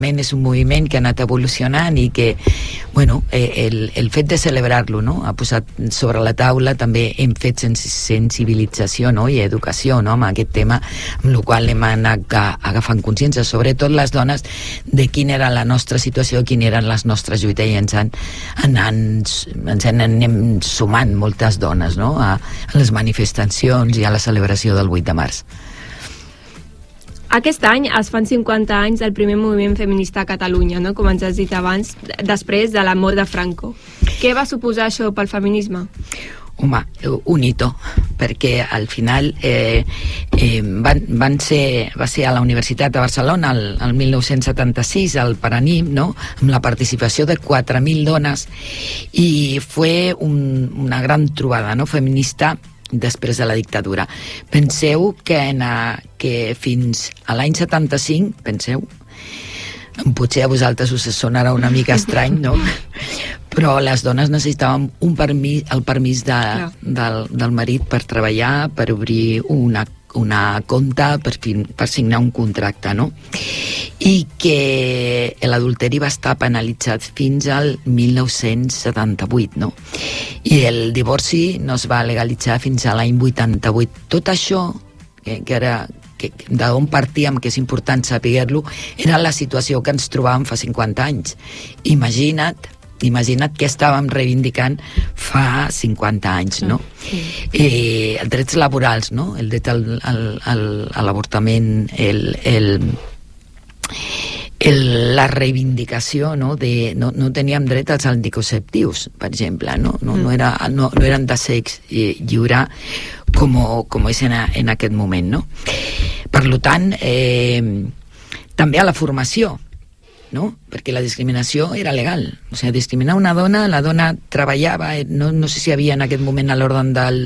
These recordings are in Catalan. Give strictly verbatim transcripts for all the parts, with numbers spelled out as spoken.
és un moviment que ha anat evolucionant i que, bueno, el, el fet de celebrar-lo, no?, ha posat sobre la taula, també hem fet sens sensibilització, no?, i educació, no?, amb aquest tema, amb el qual hem anat agafant consciència, sobretot les dones, de quina era la nostra situació, quines eren les nostres lluites, i ens han anat, ens en anem sumant moltes dones, no?, a, a les manifestacions i a la celebració del vuit de març. Aquest any es fan cinquanta anys del primer moviment feminista a Catalunya, no?, com ens has dit abans, després de la mort de Franco. Què va suposar això pel feminisme? Home, un hito, perquè al final eh, eh, van, van ser, va ser a la Universitat de Barcelona el, el mil nou-cents setanta-sis, al Paranim, no?, amb la participació de quatre mil dones, i fue un, una gran trobada, no?, feminista després de la dictadura. Penseu que, en a, que fins a l'any setanta-cinc, penseu, potser a vosaltres us sonarà una mica estrany, no? Però les dones necessitaven un permís, el permís de, del, del marit per treballar, per obrir una, una compte, per, per signar un contracte, no? I que l'adulteri va estar penalitzat fins al mil nou-cents setanta-vuit, no? I el divorci no es va legalitzar fins a l'any vuitanta-vuit. Tot això, que, que era d'on partíem, que és important saber-lo, era la situació que ens trobàvem fa cinquanta anys. Imagina't, imagina't què estàvem reivindicant fa cinquanta anys, no? Sí. Eh, els drets laborals, no? El dret al, al, al, a l'avortament, el... el El, la reivindicació, no, de, no, no teníem dret als anticonceptius, per exemple, no, no, no, era, no, no eren de sex lliure com, com és en, a, en aquest moment, no? Per tant, eh, també a la formació, no? Perquè la discriminació era legal, o sigui, discriminar una dona, la dona treballava, no, no sé si hi havia en aquest moment a l'ordre del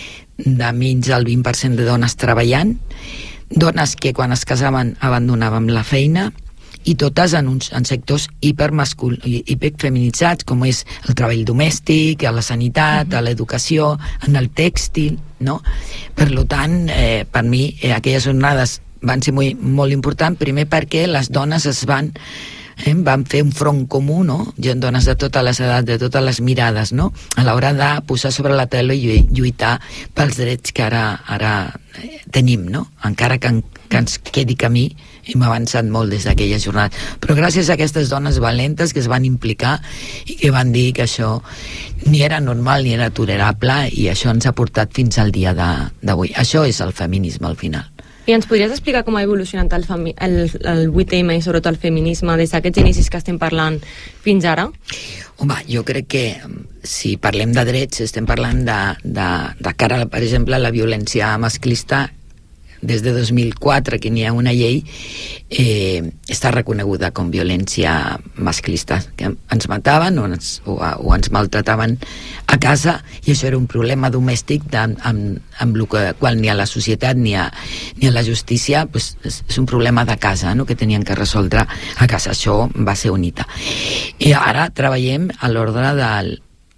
de menys del vint per cent de dones treballant, dones que quan es casaven abandonaven la feina, i totes en, uns, en sectors hipermascul, hiperfeminitzats, com és el treball domèstic, a la sanitat, a l'educació, en el tèxtil, no? Per tant, eh, per mi, eh, aquelles jornades van ser molt, molt importants, primer perquè les dones es van eh, van fer un front comú, no? Dones de totes les edats, de totes les mirades, no? A l'hora de posar sobre la taula i lluitar pels drets que ara, ara tenim, no? Encara que, en, que ens quedi camí, hem avançat molt des d'aquella jornada, però gràcies a aquestes dones valentes que es van implicar i que van dir que això ni era normal ni era tolerable, i això ens ha portat fins al dia d'avui. Això és el feminisme al final. I ens podries explicar com ha evolucionat el, el, el vuit eme i sobretot el feminisme des d'aquests inicis que estem parlant fins ara? Home, jo crec que si parlem de drets estem parlant de, de, de cara, per exemple, a la violència masclista. Des de dos mil quatre, que n'hi ha una llei, eh, està reconeguda com violència masclista, que ens mataven o ens, o, o ens maltrataven a casa, i això era un problema domèstic de, amb, amb el que, qual ni a la societat ni a, ni a la justícia, pues, és, és un problema de casa, no?, que tenien que resoldre a casa. Això va ser un hito. I ara treballem a l'ordre del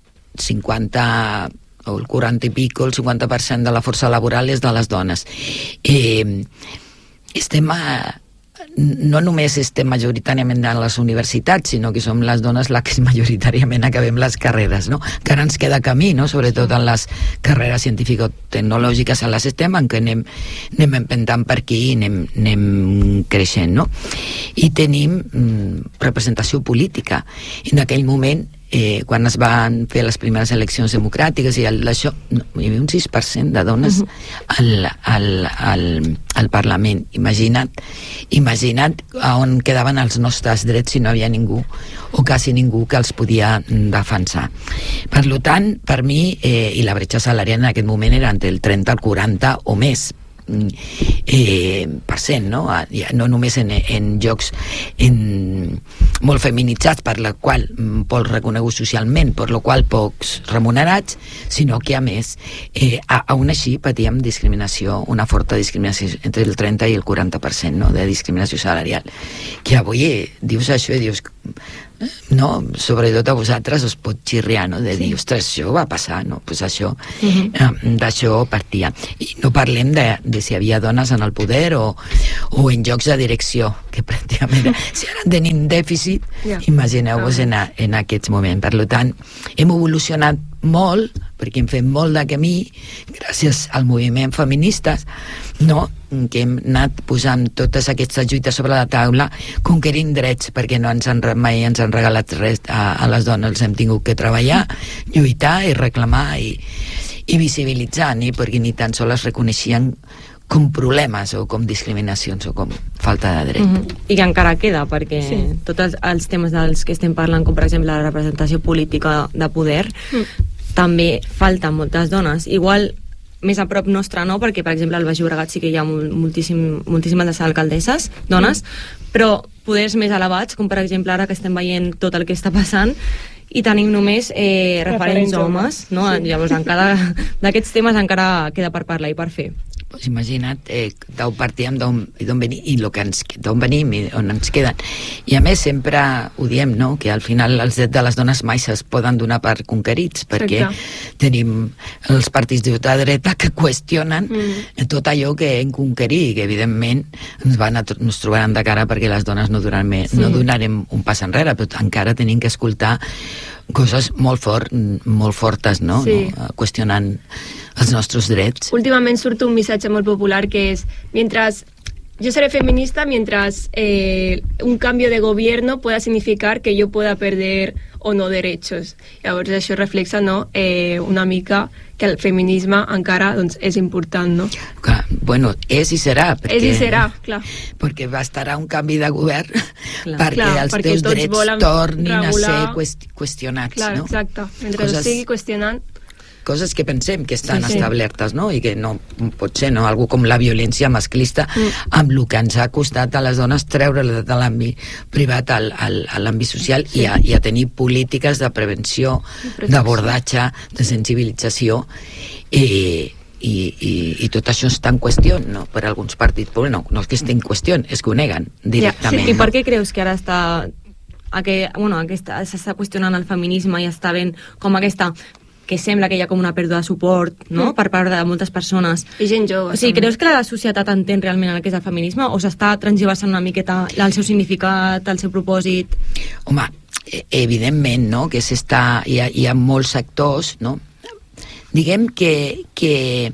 cinquanta o el quaranta i pico, el cinquanta per cent de la força laboral és de les dones. Eh, estem a, no només estem majoritàriament a les universitats, sinó que som les dones les que majoritàriament acabem les carreres, no? Que ara ens queda camí, no? Sobretot en les carreres científico-tecnològiques a les estem, en què anem, anem empentant per aquí i anem, anem creixent, no? I tenim mm, representació política. En aquell moment, Eh, quan es van fer les primeres eleccions democràtiques i el, això, no, hi havia un sis per cent de dones uh -huh. al, al, al, al Parlament. Imagina't, imagina't on quedaven els nostres drets si no havia ningú o quasi ningú que els podia defensar. Per tant, per mi, eh, i la bretxa salarial en aquest moment era entre el trenta al quaranta o més eh, per cent, no? No només en, en jocs en, molt feminitzats, per la qual poc reconeguts socialment, per la qual pocs remunerats, sinó que a més eh, aún així patíem discriminació, una forta discriminació entre el trenta i el quaranta per cent, no? De discriminació salarial, que avui eh, dius això i dius no, sobretot a vosaltres us pot xirriar, no? De dir, sí. Ostres, això va passar, no? Pues això, uh-huh. eh, d'això partia. I no parlem de, de si hi havia dones en el poder o, o en llocs de direcció, que pràcticament, si ara tenim dèficit, yeah. imagineu-vos uh-huh. en, a, en aquests moments. Per tant, hem evolucionat molt, perquè hem fet molt de camí gràcies al moviment feministes, no? Que hem anat posant totes aquestes lluites sobre la taula, conquerint drets, perquè no ens han, mai ens han regalat res a, a les dones, els hem tingut que treballar, lluitar i reclamar i, i visibilitzar, ni perquè ni tan sols es reconeixien com problemes o com discriminacions o com falta de dret. Mm-hmm. I que encara queda, perquè sí. tots els, els temes dels que estem parlant, com per exemple la representació política de poder, mm. també falten moltes dones. Igual més a prop nostre no, perquè per exemple al Baix Llobregat sí que hi ha moltíssim, moltíssimes alcaldesses, dones, mm. però poders més elevats, com per exemple ara que estem veient tot el que està passant, i tenim només eh, referents, referents homes, no? Sí. Llavors en cada d'aquests temes encara queda per parlar i per fer. Pues imagina't eh, d'on partíem, d'on venim i lo que ens, d'on venim i on ens queden. I a més sempre ho diem, no? Que al final els drets de les dones mai es poden donar per conquerits, perquè exacte. Tenim els partits d'ultradreta que qüestionen mm. tot allò que hem conquerit i que evidentment ens, van a, ens trobaran de cara perquè les dones no, duran més, sí. no donarem un pas enrere, però encara tenim que escoltar coses molt, fort, molt fortes, no? Sí. no? Qüestionant els nostres drets. Últimament surt un missatge molt popular que és mientras yo seré feminista mientras eh, un cambio de gobierno pueda significar que yo pueda perder o no derechos. Llavors això reflexa no, eh, una mica que el feminisme encara doncs, és important, no? Clar, bueno, és i serà. Perquè, és i serà, clar. Perquè bastarà un canvi de govern clar. perquè clar, els perquè teus drets tornin regular... a ser qüestionats, clar, no? Exacte. Mentre Coses... ho sigui qüestionant... coses que pensem que estan sí, sí. establertes, no? I que no pot ser, no? Algú com la violència masclista, mm. amb el que ens ha costat a les dones treure-la de l'àmbit privat al, al, a l'àmbit social sí. i, a, i a tenir polítiques de prevenció, d'abordatge, de sensibilització i, i, i, i tot això està en qüestió, no? Per alguns partits, però no, no és que estigui en qüestió, és que ho neguen directament. Ja, sí. I per què creus que ara està a que, bueno, aquesta, s'està qüestionant el feminisme i està ben com aquesta que sembla que hi ha com una pèrdua de suport, no?, mm. per part de moltes persones. I gent jove. O sigui, creus que la societat entén realment el que és el feminisme o s'està transversant una miqueta el seu significat, el seu propòsit? Home, evidentment, no?, que s'està... Hi ha, hi ha molts sectors, no?, diguem que, que,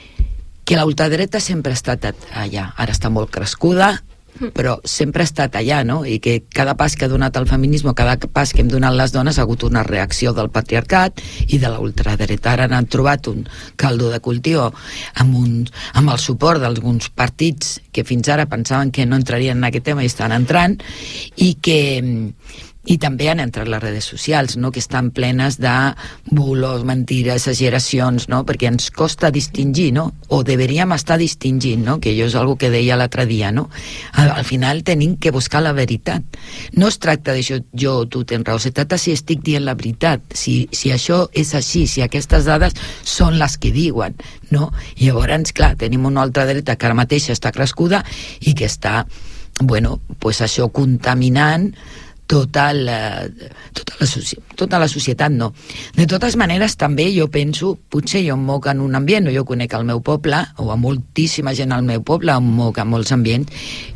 que la ultradreta sempre ha estat allà. Ara està molt crescuda, però sempre ha estat allà, no? I que cada pas que ha donat el feminisme, cada pas que hem donat les dones ha hagut una reacció del patriarcat i de la ultradreta. Ara han trobat un caldo de cultiu amb, un, amb el suport d'alguns partits que fins ara pensaven que no entrarien en aquest tema i estan entrant, i que i també han entrat les redes socials, no?, que estan plenes de bulos, mentires, exageracions, no?, perquè ens costa distingir, no?, o deberíem estar distingint, no?, que jo és algo que deia l'altre dia, no?, al, al final tenim que buscar la veritat. No es tracta d'això, jo o tu tens raó, se tracta si estic dient la veritat, si, si això és així, si aquestes dades són les que diuen, no?, i llavors, clar, tenim una altra dreta que ara mateix està crescuda i que està, bueno, pues això contaminant tota la, tota, la, tota la societat, no. De totes maneres, també jo penso, potser jo em moc en un ambient, o jo conec el meu poble, o a moltíssima gent al meu poble, em moc en molts ambients,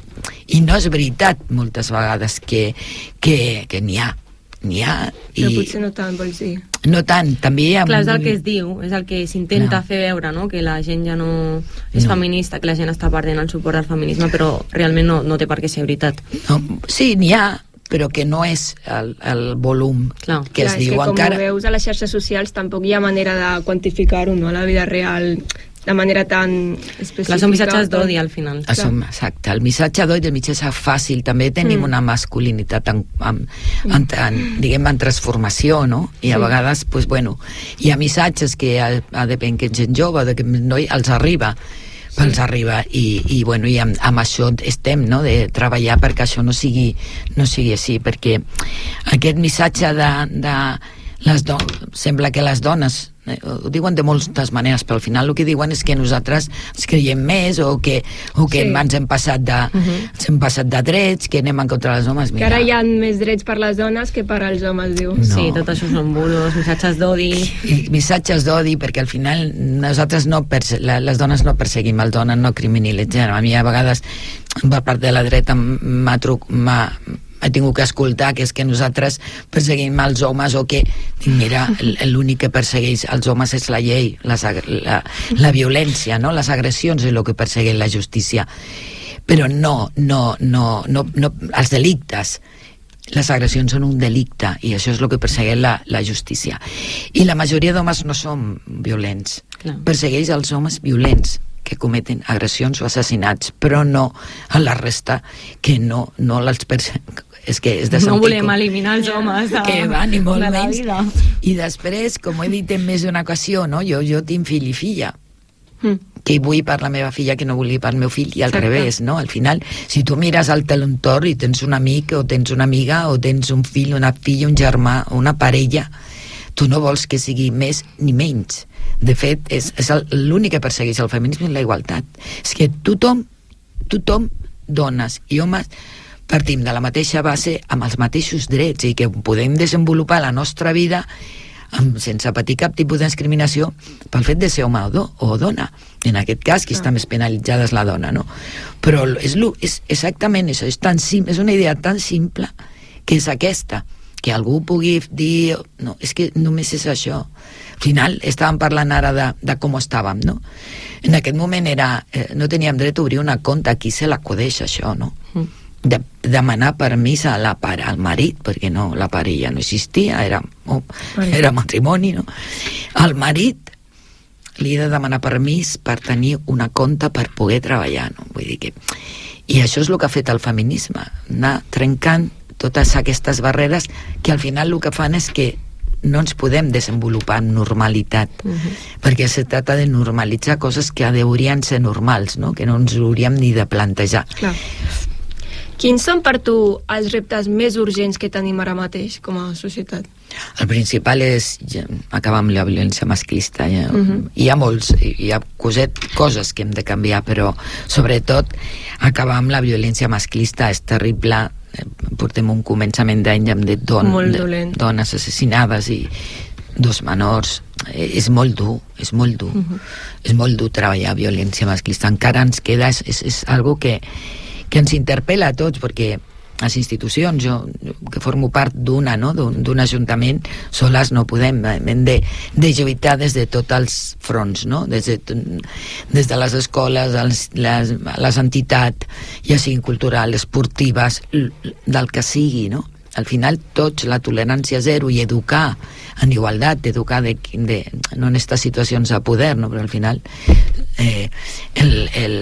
i no és veritat moltes vegades que, que, que n'hi ha. N'hi ha i... Però potser no tant, vols dir? No tant, també hi ha... Clar, és el que es diu, és el que s'intenta fer veure, no?, que la gent ja no és no. feminista, que la gent està perdent el suport al feminisme, però realment no, no té per què ser veritat. No, sí, n'hi ha, però que no és el, el volum clar. que es clar, diu és que encara. Com ho veus a les xarxes socials tampoc hi ha manera de quantificar-ho, no?, a la vida real, de manera tan específica. Clar, són missatges d'odi al final. Ah, som, exacte, el missatge d'odi, el missatge fàcil, també tenim mm. una masculinitat en, en, en, en, diguem, en transformació, no? I a sí. vegades, pues, bueno, hi ha missatges que a, a depèn que gent jove, de que no, els arriba, sí. els arriba i, i, bueno, i amb, amb això estem, no?, de treballar perquè això no sigui, no sigui així, perquè aquest missatge de, de les dones, sembla que les dones ho diuen de moltes maneres, però al final el que diuen és que nosaltres ens creiem més o que, o que sí. ens hem passat de, uh-huh. ens hem passat de drets, que anem en contra dels homes. Mira. Que ara hi ha més drets per les dones que per als homes, diu. No. Sí, tot això són bulos, missatges d'odi. I, missatges d'odi, perquè al final nosaltres no perse- les dones no perseguim els dones, no criminalitzem. A mi a vegades per part de la dreta m'ha truc, m'ha he tingut que escoltar que és que nosaltres perseguim els homes o que, mira, l'únic que persegueix els homes és la llei, la, la, la violència, no? Les agressions és el que persegueix la justícia, però no, no, no, no, no els delictes. Les agressions són un delicte i això és el que persegueix la, la justícia. I la majoria d'homes no són violents, no. Persegueix els homes violents que cometen agressions o assassinats, però no a la resta que no, no les persegueix. És que és de no volem eliminar els homes de, que van i molt de la menys. vida. I després, com he dit en més d'una ocasió, no? jo, jo tinc fill i filla, mm. que vull per la meva filla que no vulgui per meu fill i al Exacte. Revés, no? Al final, si tu mires al telentorn i tens un amic o tens una amiga o tens un fill, una filla, un germà, una parella, tu no vols que sigui més ni menys. De fet, és, és l'únic que persegueix el feminisme és la igualtat. És que tothom, tothom, dones i homes, partim de la mateixa base amb els mateixos drets i que podem desenvolupar la nostra vida amb, sense patir cap tipus de discriminació pel fet de ser home o, do, o dona. En aquest cas, qui ah. està més penalitzada és la dona, no? Però és, és exactament això, és, tan sim, és una idea tan simple que és aquesta, que algú pugui dir no, és que només és això. Al final estàvem parlant ara de, de com estàvem, no? En aquest moment era, eh, no teníem dret a obrir una compte, a qui se l'acudeix això, no? Mm. De demanar permís a la pare, al marit, perquè no, la parella no existia, era, oh, era matrimoni, no? Al marit li he de demanar permís per tenir una compte per poder treballar, no? Vull dir que... I això és el que ha fet el feminisme, anar trencant totes aquestes barreres que al final el que fan és que no ens podem desenvolupar amb normalitat, uh-huh. perquè se trata de normalitzar coses que haurien ser normals, no? Que no ens hauríem ni de plantejar. Clar. Quins són per tu els reptes més urgents que tenim ara mateix com a societat? El principal és ja, acabar amb la violència masclista. Ja. Uh-huh. Hi ha molts, hi ha coset, coses que hem de canviar, però sobretot acabar amb la violència masclista és terrible. Portem un començament d'any amb de, don, de dones assassinades i dos menors. És molt dur, és molt dur. Uh-huh. És molt dur treballar violència masclista. Encara ens queda, és, és, és algo que que ens interpel·la a tots, perquè les institucions, jo que formo part d'una, no? d'un ajuntament, soles no podem, hem de, de lluitar des de tots els fronts, no? des, de, des de les escoles, les, les, les entitats, ja siguin culturals, esportives, del que sigui, no? Al final tots, la tolerància zero i educar en igualtat, educar de, de, no en aquestes situacions de poder, no? Però al final eh, el, el,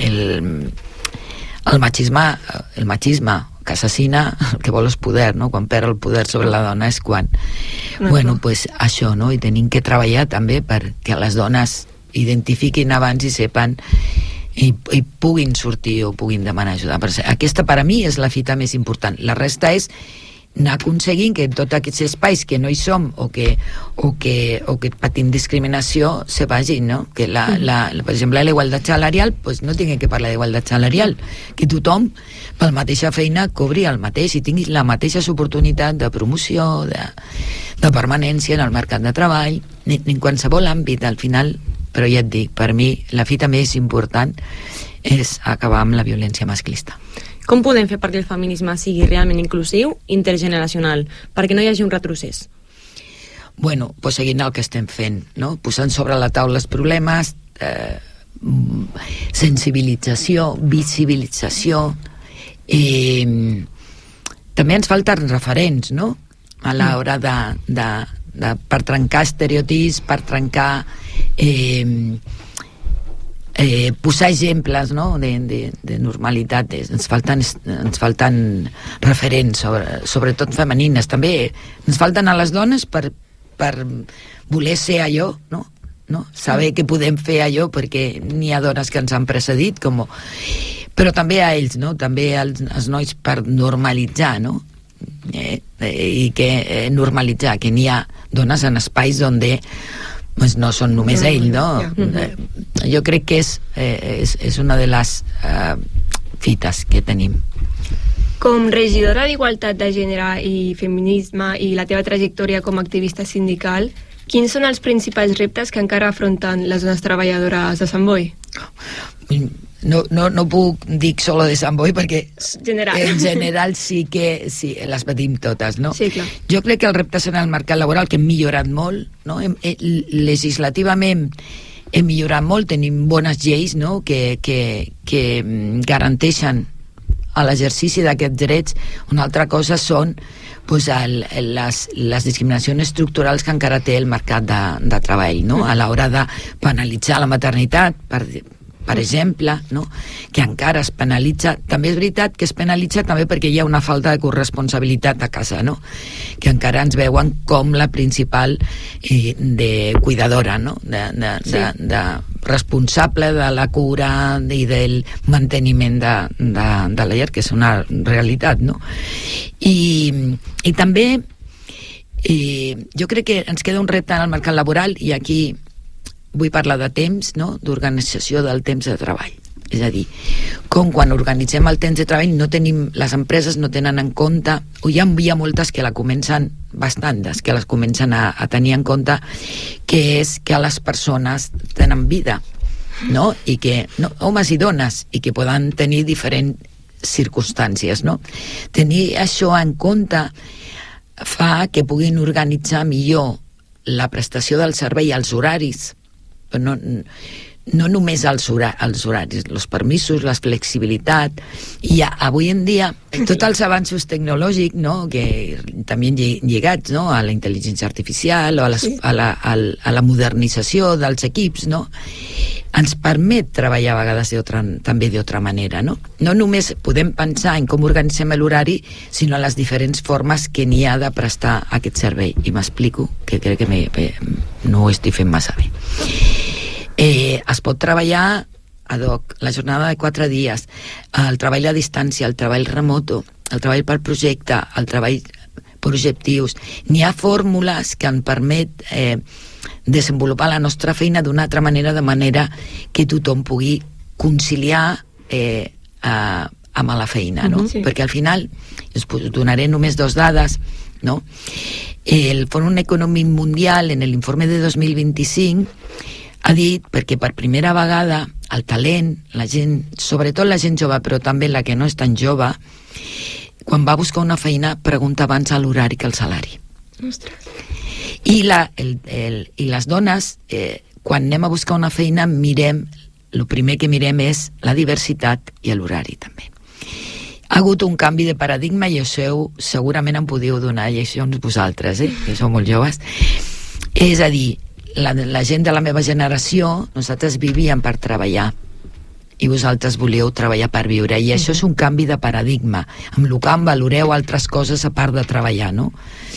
el El machisme, el machisme que assassina, el que vol és poder, no? Quan perd el poder sobre la dona és quan... No, bueno, pues això, no? I tenim que treballar també perquè les dones identifiquin abans i sepan i, i puguin sortir o puguin demanar ajuda. Aquesta per a mi és la fita més important. La resta és anar aconseguint que en tots aquests espais que no hi som o que, o que, o que patim discriminació se vagin, no? Que la, la, la, per exemple, la igualtat salarial, pues no tinguem que parlar d'igualtat salarial, que tothom per la mateixa feina cobri el mateix i tingui la mateixa oportunitat de promoció, de, de permanència en el mercat de treball, ni, ni en qualsevol àmbit al final. Però ja et dic, per mi la fita més important és acabar amb la violència masclista. Com podem fer perquè el feminisme sigui realment inclusiu, intergeneracional, perquè no hi hagi un retrocés? Bueno, pues seguint el que estem fent, no? Posant sobre la taula els problemes, eh, sensibilització, visibilització, eh, també ens falten referents, no? A l'hora de, de, de, per trencar estereotips, per trencar... Eh, Eh, posar exemples, no? de, de, de normalitat. Ens falten, ens falten referents, sobre, sobretot femenines. També ens falten a les dones per, per voler ser allò, no? No? Saber que podem fer allò, perquè n'hi ha dones que ens han precedit, com... però també a ells, no? També als, als nois, per normalitzar, no? Eh, eh, i que eh, normalitzar que n'hi ha dones en espais on pues no són només ell, no? Yeah. Jo crec que és, eh, és, és una de les eh, fites que tenim. Com regidora d'Igualtat de Gènere i Feminisme i la teva trajectòria com a activista sindical, quins són els principals reptes que encara afronten les dones treballadores de Sant Boi? No, no, no puc dir solo de Sant Boi perquè general. En general sí que sí, les patim totes, no? Sí, clar. Jo crec que els reptes en el mercat laboral que hem millorat molt, no? Hem, eh, legislativament hem millorat molt, tenim bones lleis, no? que, que, que garanteixen a l'exercici d'aquests drets. Una altra cosa són pues, el, les, les discriminacions estructurals que encara té el mercat de, de treball, no? A l'hora de penalitzar la maternitat, per, per exemple, no? Que encara es penalitza. També és veritat que es penalitza també perquè hi ha una falta de corresponsabilitat a casa, no? Que encara ens veuen com la principal eh, de cuidadora, no? De, de, sí. de, de responsable de la cura i del manteniment de, de, de la llar, que és una realitat, no? I, i també eh, jo crec que ens queda un repte en el mercat laboral, i aquí vull parlar de temps, no? D'organització del temps de treball. És a dir, com quan organitzem el temps de treball no tenim, les empreses no tenen en compte, o hi ha, hi ha moltes que la comencen, bastantes, que les comencen a, a tenir en compte, que és que les persones tenen vida, no? I que, no, homes i dones, i que poden tenir diferents circumstàncies, no? Tenir això en compte fa que puguin organitzar millor la prestació del servei, els horaris, però no, no només els, hora, els horaris, els permisos, la flexibilitat. I avui en dia tots els avanços tecnològics, no? Que també lligats, no? A la intel·ligència artificial o a, les, a, la, a, a la modernització dels equips, no? Ens permet treballar a vegades també d'altra manera, no? No només podem pensar en com organitzem l'horari, sinó en les diferents formes que n'hi ha de prestar aquest servei. I m'explico, que crec que me, no ho estic fent massa bé. Eh, es pot treballar ad hoc, la jornada de quatre dies, el treball a distància, el treball remoto, el treball per projecte, el treball per objectius. N'hi ha fórmules que en permet eh, desenvolupar la nostra feina d'una altra manera, de manera que tothom pugui conciliar eh, a, amb la feina, no? Uh-huh, sí. Perquè al final, us donaré només dos dades, no? El Fòrum Econòmic Mundial, en l'informe de dos mil vint-i-cinc, ha dit, perquè per primera vegada el talent, la gent, sobretot la gent jove, però també la que no és tan jove, quan va buscar una feina pregunta abans a l'horari que el salari. Ostres. I, la, el, el, i les dones, eh, quan anem a buscar una feina, mirem, el primer que mirem és la diversitat i l'horari també. Ha hagut un canvi de paradigma i això segurament em podeu donar lliçons vosaltres, eh, que sou molt joves. És a dir, La, la gent de la meva generació, nosaltres vivíem per treballar i vosaltres volíeu treballar per viure, i això és un canvi de paradigma, amb el que valoreu altres coses a part de treballar, no?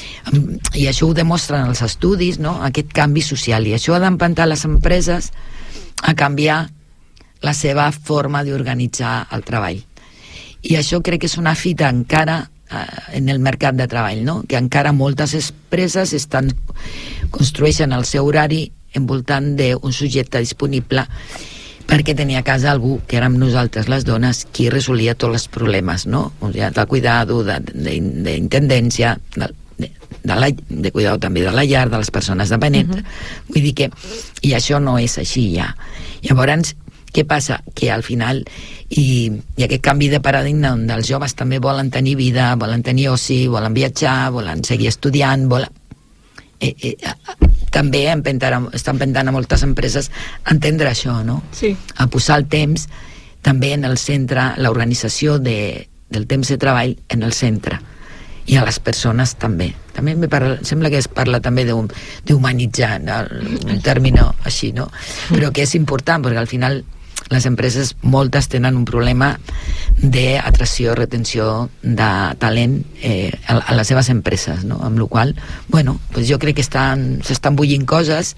I això ho demostren els estudis, no? Aquest canvi social, i això ha d'empantar les empreses a canviar la seva forma d'organitzar el treball. I això crec que és una fita encara en el mercat de treball, no? Que encara moltes empreses estan, construeixen el seu horari envoltant d'un subjecte disponible, perquè tenia a casa algú, que érem nosaltres les dones, qui resolia tots els problemes, no? O sigui, de cuidado, d'intendència, de, de, de, la, de cuidado també de la llar, de les persones dependents. Uh-huh. Vull dir que, i això no és així ja. Llavors, què passa? Que al final i, i aquest canvi de paradigma on els joves també volen tenir vida, volen tenir oci, volen viatjar, volen seguir estudiant, volen... Eh, eh, també empentarà, està empentant a moltes empreses a entendre això, no? Sí. A posar el temps també en el centre, l'organització de, del temps de treball en el centre, i a les persones també. També me parla, sembla que es parla també d'humanitzar, un terme així, no? Però que és important, perquè al final les empreses, moltes tenen un problema d'atracció, retenció de talent eh, a, a les seves empreses, no? Amb la qual cosa, bueno, pues jo crec que s'estan bullint coses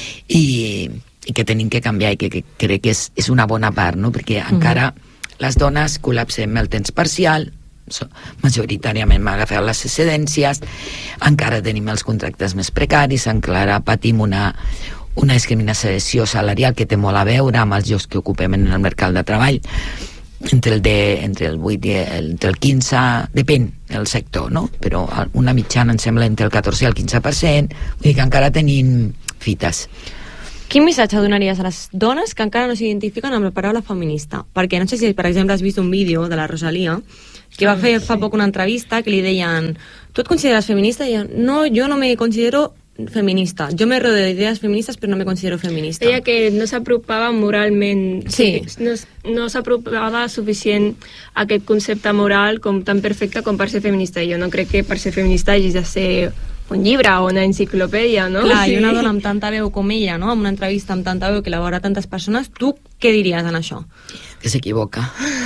i, i que tenim que canviar, i que, que crec que és, és una bona part, no? Perquè encara les dones col·lapsem el temps parcial, majoritàriament m'ha agafat les excedències, encara tenim els contractes més precaris, encara patim una una discriminació salarial que té molt a veure amb els llocs que ocupem en el mercat de treball, entre el, de, entre el vuit i el, entre el quinze, depèn del sector, no? Però una mitjana em sembla entre el catorze i el quinze per cent, vull dir que encara tenim fites. Quin missatge donaries a les dones que encara no s'identifiquen amb la paraula feminista? Perquè no sé si, per exemple, has vist un vídeo de la Rosalia que va fer fa poc una entrevista que li deien, tu et consideres feminista? I ella, no, jo no me considero feminista. Jo me rodeo d'idees feministes però no me considero feminista. Deia que no s'apropava moralment, sí. no, no s'apropava suficient aquest concepte moral com tan perfecte com per ser feminista. Jo no crec que per ser feminista hagis de ser un llibre o una enciclopèdia, no? Clar, sí. I una dona amb tanta veu com ella, no? Amb una entrevista amb tanta veu que la veurà tantes persones, tu què diries en això? Que s'equivoca.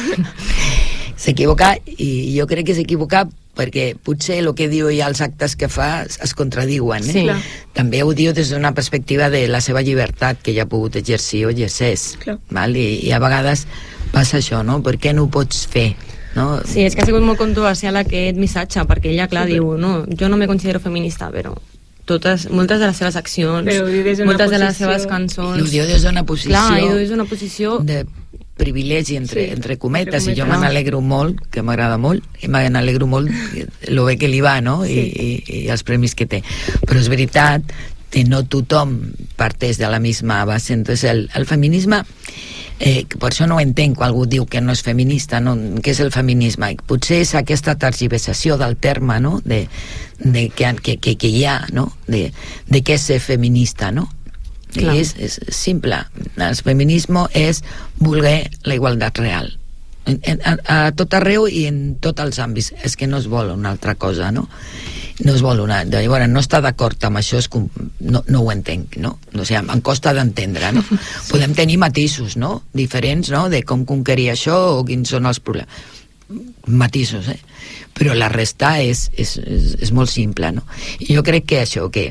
S'equivoca, i jo crec que s'equivoca perquè potser el que diu i els actes que fa es contradiuen. Eh? Sí. També ho diu des d'una perspectiva de la seva llibertat que ella ha pogut exercir o exerceix. Val? I, I a vegades passa això, no? Per què no ho pots fer? No? Sí, és que ha sigut molt controversial aquest missatge, perquè ella, clar, sí, diu, no, jo no me considero feminista, però totes, moltes de les seves accions, moltes posició... de les seves cançons... I ho diu des d'una posició... Clar, i ho diu des d'una posició... de privilegi, entre, sí, entre cometes, entre i jo me n'alegro molt, que m'agrada molt, i me n'alegro molt el bé que li va, no? Sí. I, i, i els premis que té. Però és veritat que no tothom parteix de la misma base. Entonces el, el feminisme... Eh, per això no ho entenc quan algú diu que no és feminista, no? Què és el feminisme? Potser és aquesta tergiversació del terme, no? de, de que, que, que, que hi ha, no? de, de què és ser feminista, no? I és, és simple. El feminisme és voler la igualtat real a, a tot arreu i en tots els àmbits. És que no es vol una altra cosa, no? No es vol una... Llavors, no està d'acord amb això, és com, no, no ho entenc, no? O sigui, em costa d'entendre, no? Podem tenir matisos, no? Diferents, no? De com conquerir això o quins són els problemes. Matisos, eh? Però la resta és, és, és, és molt simple, no? I jo crec que això, que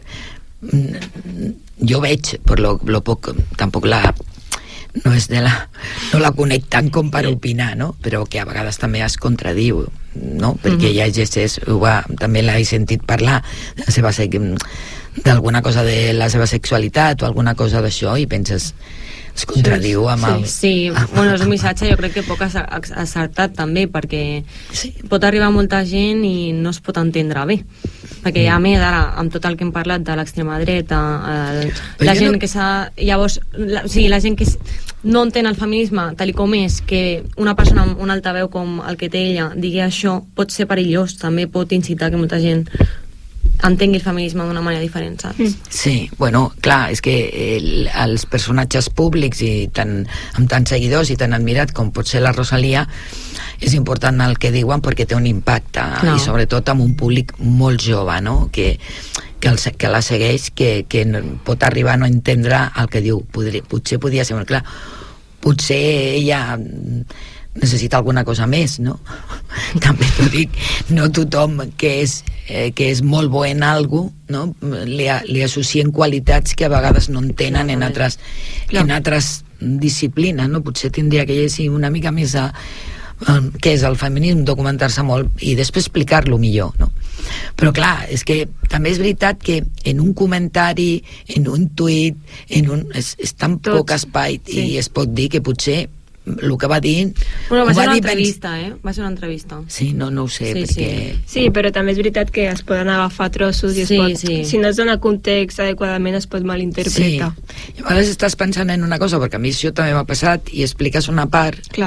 jo veig, per lo, lo poc, tampoc la... no és de la... no la conec tant com per opinar, no? Però que a vegades també es contradiu, no? Perquè mm-hmm. ja exerceix, també l'he sentit parlar de la seva, d'alguna cosa de la seva sexualitat o alguna cosa d'això i penses, es contradiu amb el... Sí, sí. Amb... bueno, és un missatge jo crec que poc acertat també, perquè sí. pot arribar molta gent i no es pot entendre bé, perquè mm. a més ara, amb tot el que hem parlat de l'extrema dreta, el, la gent no... que s'ha... llavors, la, o sigui, la gent que no entén el feminisme tal com és, que una persona amb un altaveu com el que té ella digui això, pot ser perillós, també pot incitar que molta gent entengui el feminisme d'una manera diferent, saps? Sí, bueno, clar, és que el, els personatges públics i tan, amb tants seguidors i tan admirat com pot ser la Rosalia, és important el que diuen perquè té un impacte, no. I sobretot amb un públic molt jove, no? Que, que, el, que la segueix, que, que pot arribar a no entendre el que diu. Podria, potser podia ser molt clar, potser ella necessita alguna cosa més, no? També t'ho dic, no tothom que és, eh, que és molt bo en algo, no? li, li associen qualitats que a vegades no entenen en altres, en altres disciplines, no? Potser tindria que llegir una mica més a, a què és el feminisme, documentar-se molt i després explicar-lo millor, no? Però clar, és que també és veritat que en un comentari, en un tuit, en un, és, és tan Tots, poc espai sí. I es pot dir que potser el que va dir... Bueno, va ser va una dir entrevista, eh? Va ser una entrevista. Sí, no, no ho sé, sí, perquè... Sí. sí, però també és veritat que es poden agafar trossos i es sí, pot, sí. si no es dona context adequadament es pot malinterpretar. Sí, i a vegades estàs pensant en una cosa, perquè a mi això també m'ha passat, i expliques una part... Clar.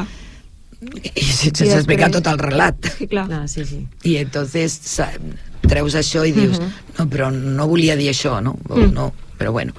I sense I explicar tot el relat. Sí, clar. clar sí, sí. I entonces treus això i dius, uh-huh. no, però no volia dir això, no? O, mm. no, però bueno...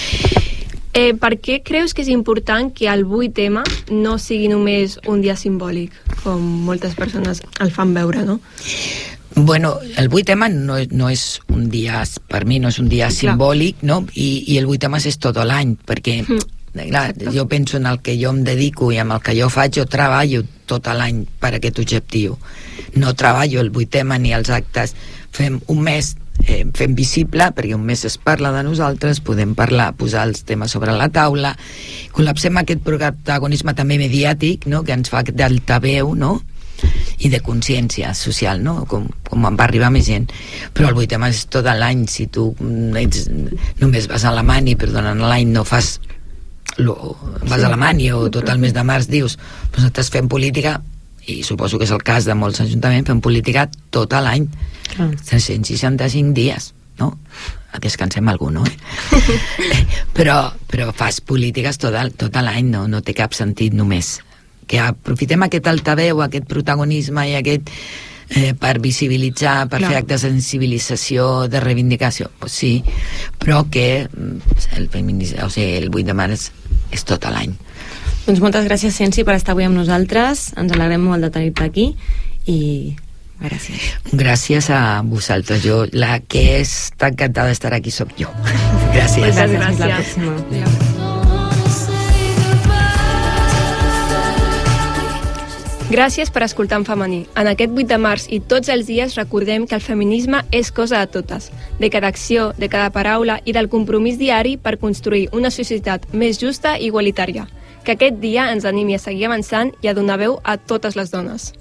Eh, per què creus que és important que el vuit eme no sigui només un dia simbòlic, com moltes persones el fan veure, no? Bueno, el vuit eme no, no és un dia, per mi no és un dia clar. Simbòlic, no? I, i el vuit eme és tot l'any, perquè mm. clar, jo penso en el que jo em dedico i amb el que jo faig, jo treballo tot l'any per aquest objectiu. No treballo el vuit eme ni els actes. Fem un mes Eh, fem visible, perquè un mes es parla de nosaltres, podem parlar, posar els temes sobre la taula, col·lapsem aquest protagonisme també mediàtic, no? Que ens fa d'altaveu, no? i de consciència social, no? Com, com va arribar més gent. Però el vuit de març és tot l'any. Si tu ets, només vas a Alemanya, però durant l'any no fas lo, vas a Alemanya o tot el mes de març dius pues nosaltres fem política, i suposo que és el cas de molts ajuntaments, fem política tot l'any, ah. tres-cents seixanta-cinc dies, no? Descansem algú, no? però, però fas polítiques tot, tot l'any, no? No té cap sentit només que aprofitem aquest altaveu, aquest protagonisme i aquest eh, per visibilitzar, per no. fer actes de sensibilització, de reivindicació, pues sí, però que el, feminisme, o sigui, el vuit de març és tot l'any. Doncs moltes gràcies, Sensi, per estar avui amb nosaltres. Ens alegrem molt de tenir-te aquí i gràcies. Gràcies a vosaltres. Jo, la que està encantada d'estar aquí soc jo. Gràcies. Moltes gràcies. gràcies. Gràcies per escoltar en femení. En aquest vuit de març i tots els dies recordem que el feminisme és cosa de totes, de cada acció, de cada paraula i del compromís diari per construir una societat més justa i igualitària. Que aquest dia ens animi a seguir avançant i a donar veu a totes les dones.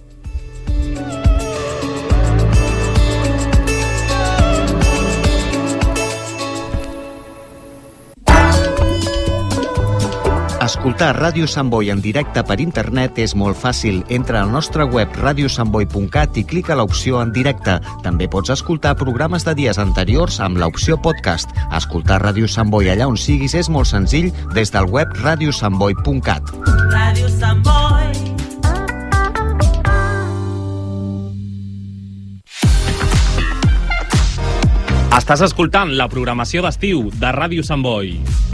Escoltar Ràdio Sant Boi en directe per internet és molt fàcil. Entra al nostre web radio sant boi punt cat i clica l'opció en directe. També pots escoltar programes de dies anteriors amb l'opció podcast. Escoltar Ràdio Sant Boi allà on siguis és molt senzill des del web radio sant boi punt cat. Ràdio Sant Boi. Estàs escoltant la programació d'estiu de Ràdio Sant Boi.